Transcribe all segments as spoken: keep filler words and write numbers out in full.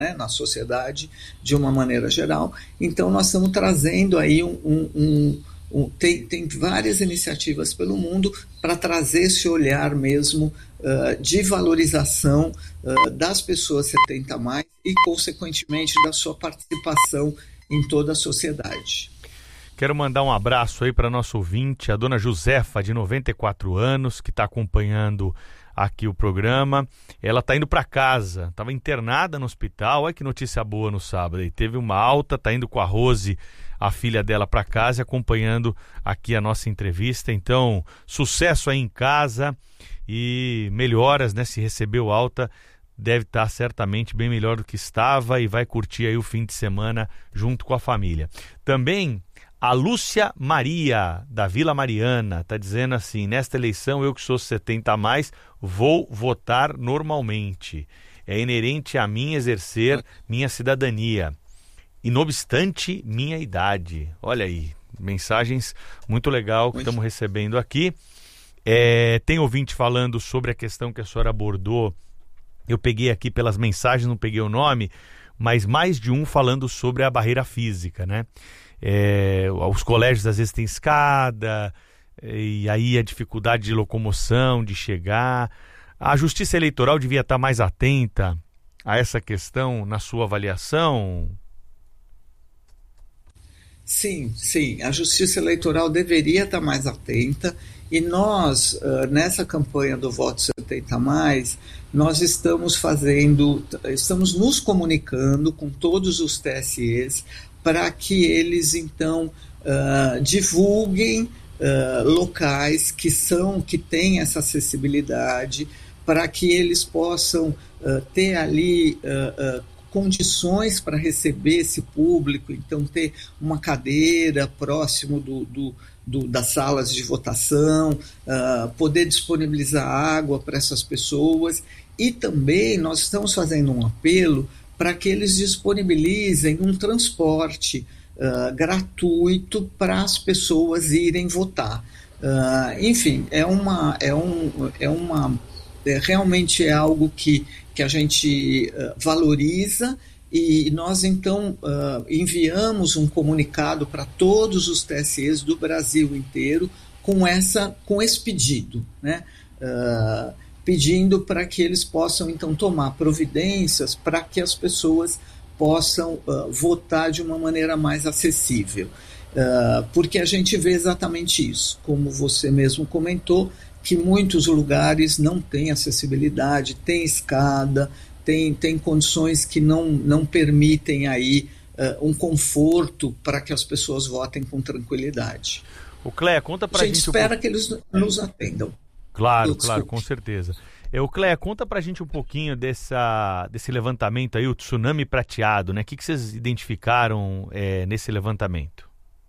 né, na sociedade de uma maneira geral. Então nós estamos trazendo aí um, um, um, um tem, tem várias iniciativas pelo mundo para trazer esse olhar mesmo uh, de valorização uh, das pessoas setenta a mais e consequentemente da sua participação em toda a sociedade. Quero mandar um abraço aí para nosso ouvinte, a dona Josefa, de noventa e quatro anos, que está acompanhando aqui o programa. Ela está indo para casa, estava internada no hospital. Olha que notícia boa no sábado. E teve uma alta, está indo com a Rose, a filha dela, para casa, acompanhando aqui a nossa entrevista. Então, sucesso aí em casa e melhoras, né? Se recebeu alta, deve estar certamente bem melhor do que estava e vai curtir aí o fim de semana junto com a família. Também a Lúcia Maria, da Vila Mariana, está dizendo assim: nesta eleição, eu que sou setenta a mais, vou votar normalmente. É inerente a mim exercer minha cidadania, e não obstante minha idade. Olha aí, mensagens muito legal que estamos recebendo aqui. É, tem ouvinte falando sobre a questão que a senhora abordou. Eu peguei aqui pelas mensagens, não peguei o nome, mas mais de um falando sobre a barreira física, né? É, os colégios às vezes têm escada, e aí a dificuldade de locomoção, de chegar. A Justiça Eleitoral devia estar mais atenta a essa questão na sua avaliação? Sim, sim, a Justiça Eleitoral deveria estar mais atenta, e nós, nessa campanha do Voto setenta a mais, nós estamos fazendo, estamos nos comunicando com todos os T S Es para que eles, então, uh, divulguem uh, locais que são, que têm essa acessibilidade, para que eles possam uh, ter ali uh, uh, condições para receber esse público, então ter uma cadeira próximo do, do, do, das salas de votação, uh, poder disponibilizar água para essas pessoas, e também nós estamos fazendo um apelo para que eles disponibilizem um transporte uh, gratuito para as pessoas irem votar. Uh, enfim, é uma, é um, é uma, é, realmente é algo que, que a gente uh, valoriza, e nós então uh, enviamos um comunicado para todos os T S Es do Brasil inteiro com, essa, com esse pedido, né? Uh, pedindo para que eles possam, então, tomar providências para que as pessoas possam uh, votar de uma maneira mais acessível. Uh, porque a gente vê exatamente isso, como você mesmo comentou, que muitos lugares não têm acessibilidade, tem escada, tem, tem condições que não, não permitem aí uh, um conforto para que as pessoas votem com tranquilidade. O Cléia, conta para a gente... A gente espera um... que eles nos atendam. Claro, claro, com certeza. Eu, Cléia, conta pra gente um pouquinho dessa, desse levantamento aí, o tsunami prateado, né? O que, que vocês identificaram é, nesse levantamento?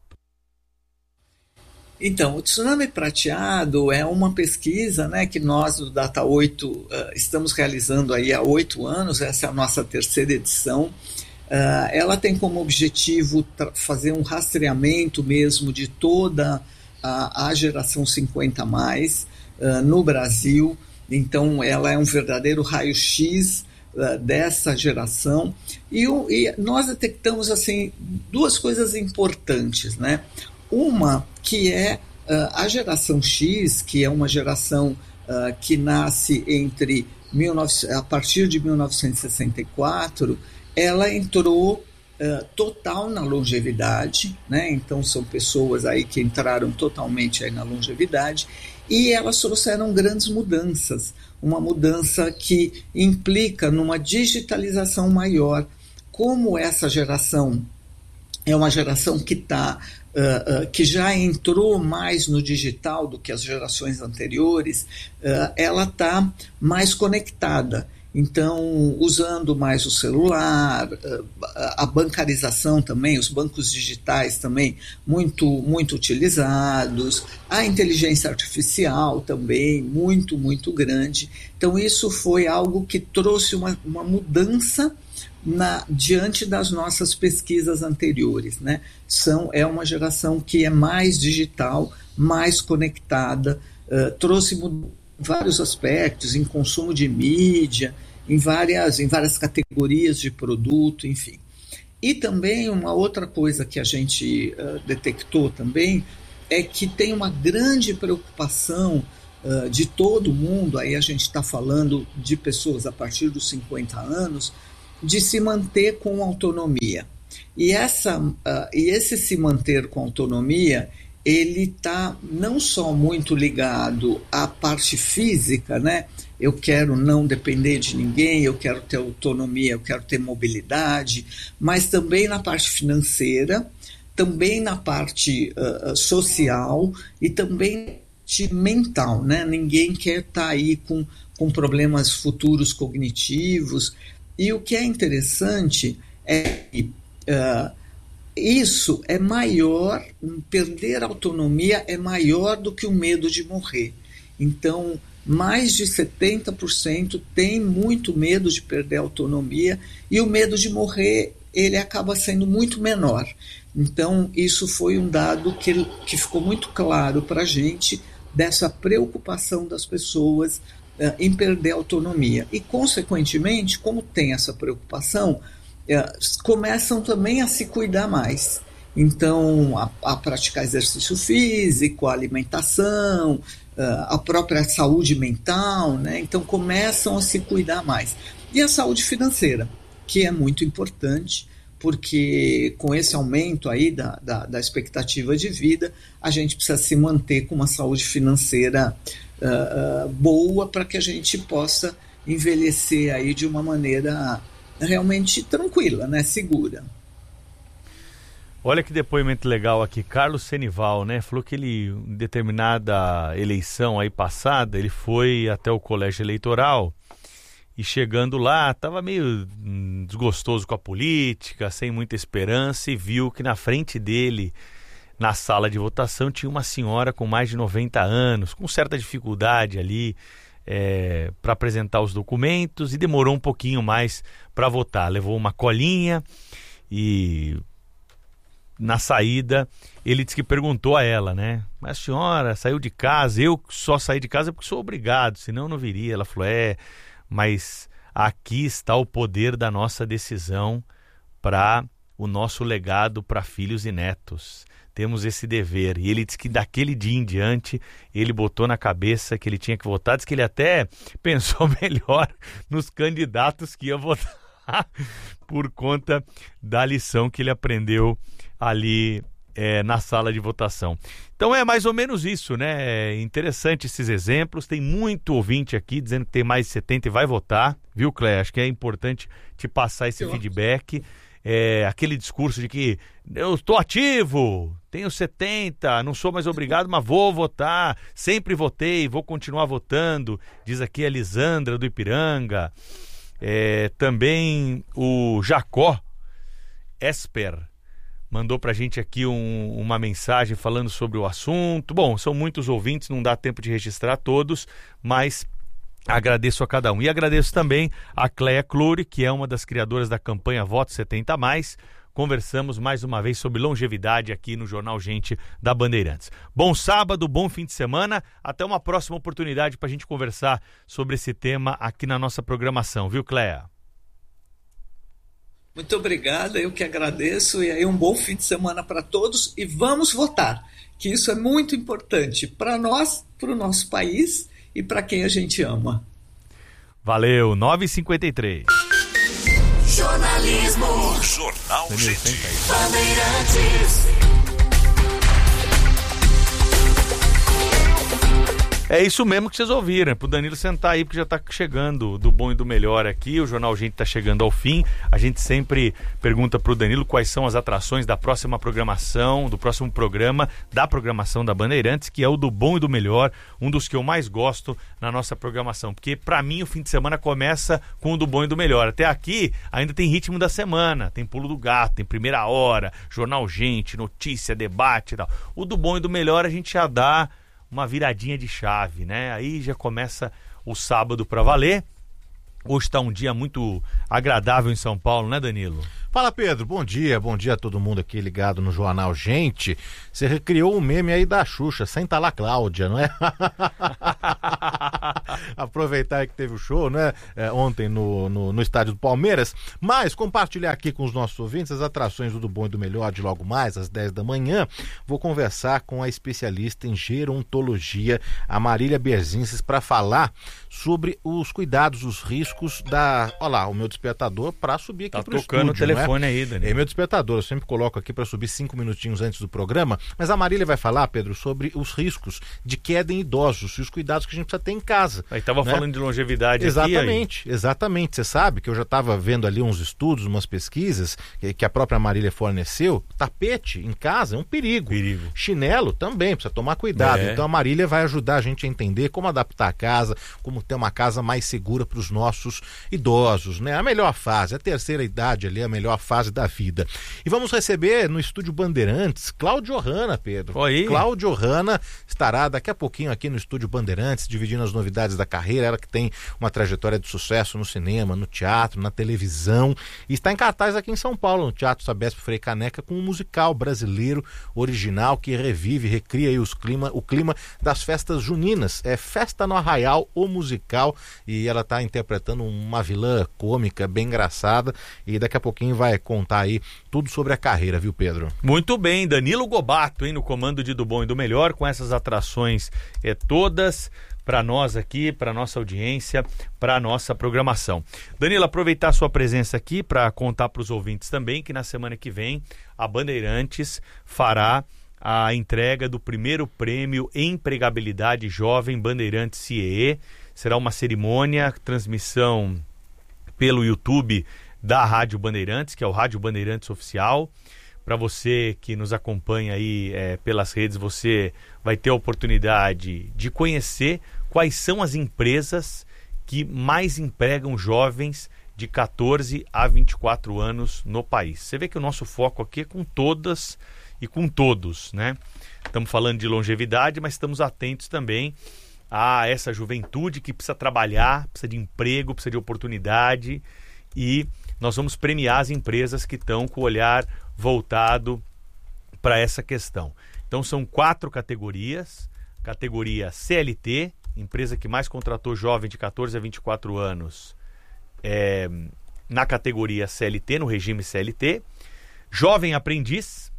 Então, o tsunami prateado é uma pesquisa, né, que nós do Data oito uh, estamos realizando aí há oito anos, essa é a nossa terceira edição. Uh, ela tem como objetivo fazer um rastreamento mesmo de toda a, a geração cinquenta a mais, Uh, no Brasil. Então ela é um verdadeiro raio-x uh, dessa geração, e, o, e nós detectamos assim duas coisas importantes, né? Uma que é uh, a geração X, que é uma geração uh, que nasce entre mil e novecentos, a partir de mil novecentos e sessenta e quatro, ela entrou Uh, total na longevidade, né? Então são pessoas aí que entraram totalmente aí na longevidade, e elas trouxeram grandes mudanças, uma mudança que implica numa digitalização maior. Como essa geração é uma geração que tá, uh, uh, que já entrou mais no digital do que as gerações anteriores, uh, ela está mais conectada. Então, usando mais o celular, a bancarização também, os bancos digitais também muito, muito utilizados, a inteligência artificial também muito, muito grande. Então, isso foi algo que trouxe uma, uma mudança na, diante das nossas pesquisas anteriores, né? São, é uma geração que é mais digital, mais conectada, uh, trouxe mudanças vários aspectos, em consumo de mídia, em várias, em várias categorias de produto, enfim. E também uma outra coisa que a gente uh, detectou também é que tem uma grande preocupação uh, de todo mundo, aí a gente está falando de pessoas a partir dos cinquenta anos, de se manter com autonomia. E, essa, uh, e esse se manter com autonomia, ele está não só muito ligado à parte física, né? Eu quero não depender de ninguém, eu quero ter autonomia, eu quero ter mobilidade, mas também na parte financeira, também na parte uh, social e também de mental, né? Ninguém quer estar tá aí com, com problemas futuros cognitivos. E o que é interessante é que uh, isso é maior, perder a autonomia é maior do que o medo de morrer. Então, mais de setenta por cento tem muito medo de perder a autonomia e o medo de morrer, ele acaba sendo muito menor. Então, isso foi um dado que, que ficou muito claro para a gente, dessa preocupação das pessoas uh, em perder a autonomia. E, consequentemente, como tem essa preocupação, uh, começam também a se cuidar mais. Então, a, a praticar exercício físico, a alimentação, uh, a própria saúde mental, né? Então, começam a se cuidar mais. E a saúde financeira, que é muito importante, porque com esse aumento aí da, da, da expectativa de vida, a gente precisa se manter com uma saúde financeira uh, uh, boa para que a gente possa envelhecer aí de uma maneira realmente tranquila, né? Segura. Olha que depoimento legal aqui, Carlos Senival, né? Falou que ele, em determinada eleição aí passada, ele foi até o colégio eleitoral e chegando lá, estava meio hum, desgostoso com a política, sem muita esperança, e viu que na frente dele, na sala de votação, tinha uma senhora com mais de noventa anos, com certa dificuldade ali é, para apresentar os documentos, e demorou um pouquinho mais para votar. Levou uma colinha e na saída ele disse que perguntou a ela, né? Mas a senhora saiu de casa? Eu só saí de casa porque sou obrigado, senão eu não viria. Ela falou, é... mas aqui está o poder da nossa decisão para o nosso legado para filhos e netos. Temos esse dever. E ele disse que daquele dia em diante ele botou na cabeça que ele tinha que votar. Diz que ele até pensou melhor nos candidatos que ia votar por conta da lição que ele aprendeu ali É, na sala de votação. Então é mais ou menos isso, né? É interessante esses exemplos. Tem muito ouvinte aqui dizendo que tem mais de setenta e vai votar, viu, Cléia? Acho que é importante te passar esse feedback. É, aquele discurso de que eu estou ativo, tenho setenta, não sou mais obrigado, mas vou votar, sempre votei, vou continuar votando, diz aqui a Lisandra do Ipiranga. É, também o Jacó Esper mandou pra gente aqui um, uma mensagem falando sobre o assunto. Bom, são muitos ouvintes, não dá tempo de registrar todos, mas agradeço a cada um. E agradeço também a Cléia Clure, que é uma das criadoras da campanha Voto setenta mais. Conversamos mais uma vez sobre longevidade aqui no Jornal Gente da Bandeirantes. Bom sábado, bom fim de semana. Até uma próxima oportunidade para a gente conversar sobre esse tema aqui na nossa programação, viu, Cléia? Muito obrigada, eu que agradeço, e aí um bom fim de semana para todos, e vamos votar, que isso é muito importante para nós, para o nosso país e para quem a gente ama. Valeu, nove e cinquenta e três. Jornalismo. Jornal Gente. Bandeirantes. É isso mesmo que vocês ouviram, pro Danilo sentar aí, porque já tá chegando do bom e do melhor aqui, o Jornal Gente tá chegando ao fim. A gente sempre pergunta pro Danilo quais são as atrações da próxima programação, do próximo programa da programação da Bandeirantes, que é o do bom e do melhor, um dos que eu mais gosto na nossa programação, porque pra mim o fim de semana começa com o do bom e do melhor. Até aqui ainda tem ritmo da semana, tem pulo do gato, tem primeira hora, Jornal Gente, notícia, debate e tal. O do bom e do melhor a gente já dá uma viradinha de chave, né? Aí já começa o sábado para valer. Hoje está um dia muito agradável em São Paulo, né, Danilo? Fala, Pedro, bom dia, bom dia a todo mundo aqui ligado no Jornal Gente. Você recriou o meme aí da Xuxa, senta lá, Cláudia, não é? Aproveitar que teve o show, né, é, ontem no, no, no estádio do Palmeiras, mas compartilhar aqui com os nossos ouvintes as atrações do Bom e do Melhor de logo mais, às dez da manhã. Vou conversar com a especialista em gerontologia, a Marília Berzinces, para falar sobre os cuidados, os riscos da... Olha lá, o meu despertador para subir aqui tá pro tocando estúdio, o telefone aí, Daniel. É meu despertador, eu sempre coloco aqui para subir cinco minutinhos antes do programa, mas a Marília vai falar, Pedro, sobre os riscos de queda em idosos e os cuidados que a gente precisa ter em casa. Aí tava, né, falando de longevidade exatamente, aqui. Exatamente, exatamente. Você sabe que eu já estava vendo ali uns estudos, umas pesquisas que, que a própria Marília forneceu. Tapete em casa é um perigo. Perigo. Chinelo também, precisa tomar cuidado. É. Então a Marília vai ajudar a gente a entender como adaptar a casa, como ter uma casa mais segura para os nossos idosos, né? A melhor fase, a terceira idade ali, a melhor fase da vida. E vamos receber no estúdio Bandeirantes Cláudio Ohana, Pedro. Oi. Cláudio Ohana estará daqui a pouquinho aqui no estúdio Bandeirantes, dividindo as novidades da carreira. Ela que tem uma trajetória de sucesso no cinema, no teatro, na televisão, e está em cartaz aqui em São Paulo, no Teatro Sabesp Frei Caneca, com um musical brasileiro original que revive, recria aí os clima, o clima das festas juninas. É Festa no Arraial, o musical, e ela está interpretando uma vilã cômica bem engraçada, e daqui a pouquinho vai contar aí tudo sobre a carreira, viu, Pedro? Muito bem, Danilo Gobato, hein, no comando de Do Bom e do Melhor, com essas atrações é, todas para nós aqui, para nossa audiência, para nossa programação. Danilo, aproveitar a sua presença aqui para contar para os ouvintes também que na semana que vem a Bandeirantes fará a entrega do primeiro prêmio Empregabilidade Jovem Bandeirantes C E E. Será uma cerimônia, transmissão pelo YouTube da Rádio Bandeirantes, que é o Rádio Bandeirantes Oficial. Para você que nos acompanha aí é, pelas redes, você vai ter a oportunidade de conhecer quais são as empresas que mais empregam jovens de catorze a vinte e quatro anos no país. Você vê que o nosso foco aqui é com todas e com todos, né? Estamos falando de longevidade, mas estamos atentos também a essa juventude que precisa trabalhar, precisa de emprego, precisa de oportunidade, e nós vamos premiar as empresas que estão com o olhar voltado para essa questão. Então são quatro categorias. Categoria C L T, empresa que mais contratou jovem de catorze a vinte e quatro anos, é, na categoria C L T, no regime C L T. Jovem aprendiz,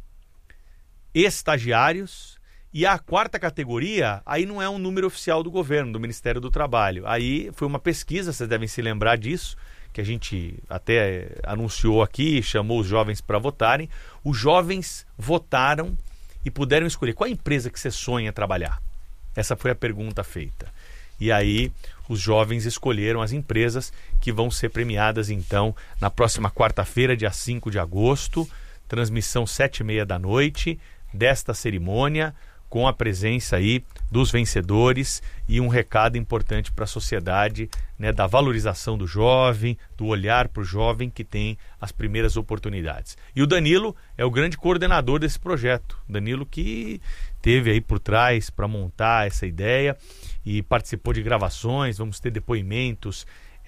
estagiários, e a quarta categoria, aí não é um número oficial do governo, do Ministério do Trabalho. Aí foi uma pesquisa, vocês devem se lembrar disso, que a gente até anunciou aqui, chamou os jovens para votarem. Os jovens votaram e puderam escolher qual a empresa que você sonha trabalhar. Essa foi a pergunta feita. E aí os jovens escolheram as empresas que vão ser premiadas então na próxima quarta-feira, dia cinco de agosto, transmissão sete e meia da noite desta cerimônia, com a presença aí dos vencedores e um recado importante para a sociedade, né, da valorização do jovem, do olhar para o jovem que tem as primeiras oportunidades. E o Danilo é o grande coordenador desse projeto. Danilo que teve aí por trás para montar essa ideia e participou de gravações, vamos ter depoimentos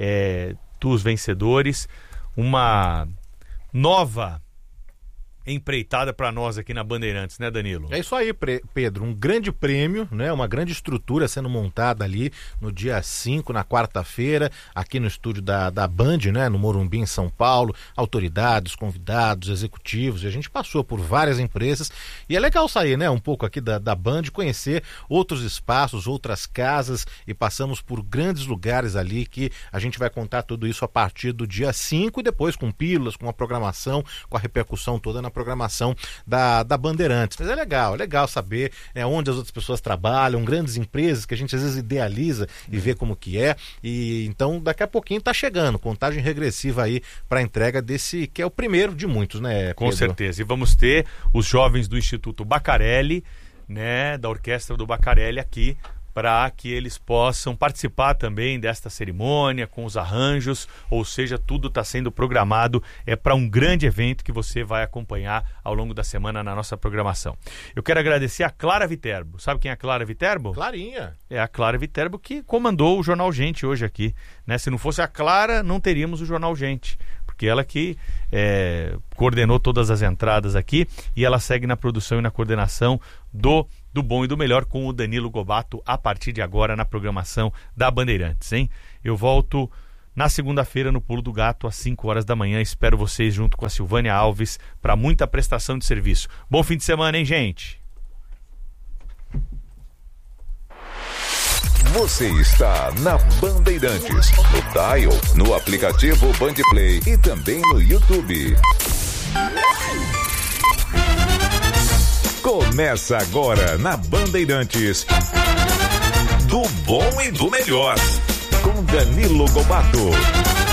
é, dos vencedores, uma nova empreitada para nós aqui na Bandeirantes, né, Danilo? É isso aí, Pedro, um grande prêmio, né, uma grande estrutura sendo montada ali no dia cinco, na quarta-feira, aqui no estúdio da, da Band, né, no Morumbi, em São Paulo, autoridades, convidados, executivos, e a gente passou por várias empresas, e é legal sair, né, um pouco aqui da, da Band, conhecer outros espaços, outras casas, e passamos por grandes lugares ali que a gente vai contar tudo isso a partir do dia cinco, e depois com pílulas, com a programação, com a repercussão toda na programação da, da Bandeirantes. Mas é legal, é legal saber é, onde as outras pessoas trabalham, grandes empresas que a gente às vezes idealiza e vê como que é, e então daqui a pouquinho tá chegando, contagem regressiva aí para a entrega desse, que é o primeiro de muitos, né, Pedro? Com certeza, e vamos ter os jovens do Instituto Bacarelli, né, da Orquestra do Bacarelli aqui, para que eles possam participar também desta cerimônia, com os arranjos, ou seja, tudo está sendo programado é para um grande evento que você vai acompanhar ao longo da semana na nossa programação. Eu quero agradecer a Clara Viterbo. Sabe quem é a Clara Viterbo? Clarinha. É a Clara Viterbo que comandou o Jornal Gente hoje aqui, né? Se não fosse a Clara, não teríamos o Jornal Gente, porque ela que é, coordenou todas as entradas aqui, e ela segue na produção e na coordenação do Do Bom e do Melhor com o Danilo Gobato a partir de agora na programação da Bandeirantes, hein? Eu volto na segunda-feira no Pulo do Gato às cinco horas da manhã. Espero vocês junto com a Silvânia Alves para muita prestação de serviço. Bom fim de semana, hein, gente? Você está na Bandeirantes, no Dial, no aplicativo Bandplay e também no YouTube. Começa agora na Bandeirantes, Do Bom e do Melhor, com Danilo Gobato.